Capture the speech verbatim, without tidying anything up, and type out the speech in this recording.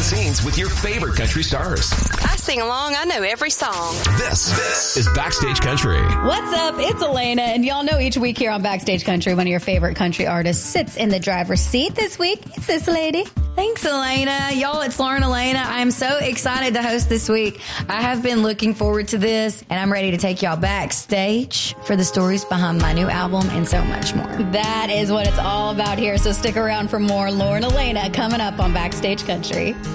scenes with your favorite country stars. I sing along. I know every song. This, this is Backstage Country. What's up? It's Elena, and y'all know each week here on Backstage Country, one of your favorite country artists sits in the driver's seat. This week, it's this lady. Thanks, Elena. Y'all, it's Lauren Elena. I'm so excited to host this week. I have been looking forward to this, and I'm ready to take y'all backstage for the stories behind my new album and so much more. That is what it's all about here, so stick around for more Lauren Elena coming up on Backstage Country.